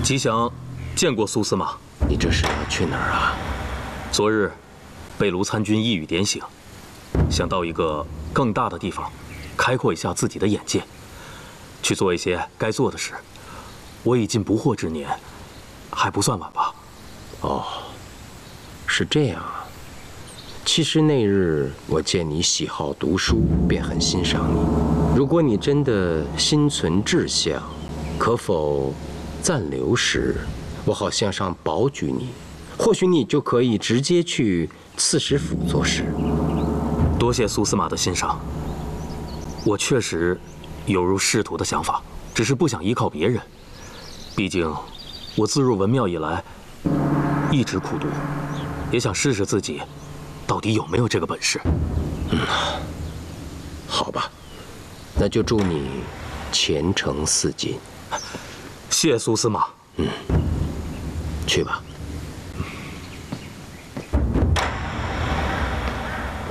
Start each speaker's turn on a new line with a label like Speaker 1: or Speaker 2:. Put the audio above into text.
Speaker 1: 吉祥见过苏司马。
Speaker 2: 你这是要去哪儿啊？
Speaker 1: 昨日被卢参军一语点醒，想到一个更大的地方，开阔一下自己的眼界，去做一些该做的事。我已近不惑之年，还不算晚吧？
Speaker 2: 哦，是这样啊。其实那日我见你喜好读书，便很欣赏你。如果你真的心存志向，可否暂留时，我好向上保举你？或许你就可以直接去刺史府做事。
Speaker 1: 多谢苏司马的欣赏。我确实有如仕途的想法，只是不想依靠别人。毕竟我自入文庙以来，一直苦读，也想试试自己到底有没有这个本事。
Speaker 2: 好吧，那就祝你前程似锦。
Speaker 1: 谢苏司马。
Speaker 2: 去吧。